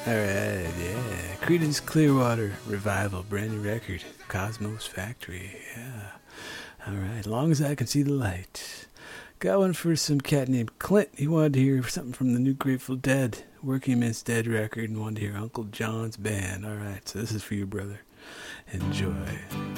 Alright, yeah. Creedence Clearwater Revival, brand new record. Cosmos Factory, yeah. Alright, as long as I can see the light. Got one for some cat named Clint. He wanted to hear something from the new Grateful Dead, Working Men's Dead record, and wanted to hear Uncle John's band. Alright, so this is for you, brother. Enjoy.